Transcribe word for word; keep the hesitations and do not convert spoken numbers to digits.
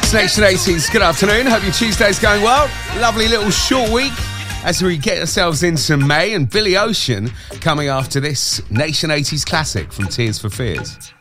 It's Nation eighties. Good afternoon. Hope your Tuesday's going well. Lovely little short week as we get ourselves into May, and Billy Ocean coming after this Nation eighties classic from Tears for Fears.